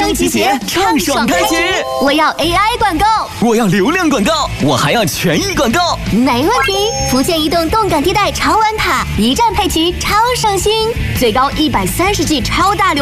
一集结，畅爽开局。 我要 AI 广告， 我要流量广告，我还要权益广告。 没问题。福建移动动感地带超玩卡，一站配齐超省心，最高130G 超大流。